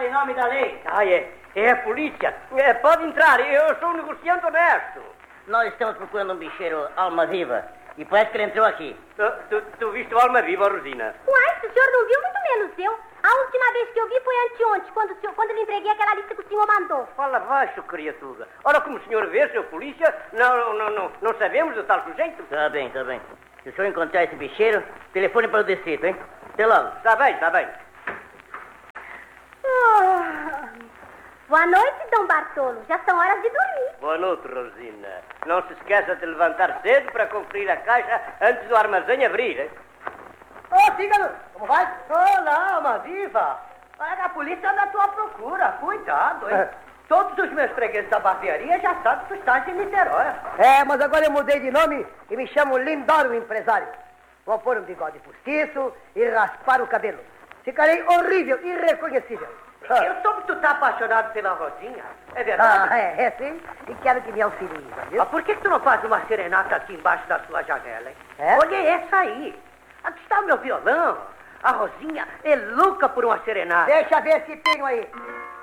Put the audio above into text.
palavra em nome da lei. Ah, é a polícia. Pode entrar, eu sou um negociante honesto. Nós estamos procurando um bicheiro alma viva. E parece que ele entrou aqui. Tu viste o alma viva, Rosina? Uai, se o senhor não viu, muito menos eu. A última vez que eu vi foi anteontem, quando lhe entreguei aquela lista que o senhor mandou. Fala baixo, criatura. Ora, como o senhor vê, seu polícia, não sabemos do tal sujeito. Tá bem. Se o senhor encontrar esse bicheiro, telefone para o distrito, hein? Até logo. Tá bem. Boa noite, Dom Bartolo. Já são horas de dormir. Boa noite, Rosina. Não se esqueça de levantar cedo para conferir a caixa antes do armazém abrir, hein? Cígaro, como vai? Olá, alma viva. A polícia anda à tua procura. Cuidado, hein? Todos os meus fregueses da barbearia já sabem que tu estás em Niterói. Mas agora eu mudei de nome e me chamo Lindoro Empresário. Vou pôr um bigode postiço e raspar o cabelo. Ficarei horrível, irreconhecível. Eu soube que tu tá apaixonado pela Rosinha. É verdade? É sim. E quero que me auxilie, viu? Por que tu não faz uma serenata aqui embaixo da sua janela, hein? Olha essa aí. Aqui está o meu violão. A Rosinha é louca por uma serenata. Deixa ver esse pinho aí.